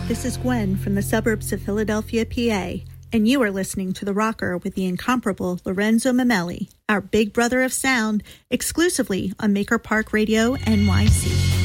This is Gwen from the suburbs of Philadelphia, PA, and you are listening to The Rocker with the incomparable Lorenzo Mamelli, our big brother of sound, exclusively on Maker Park Radio NYC.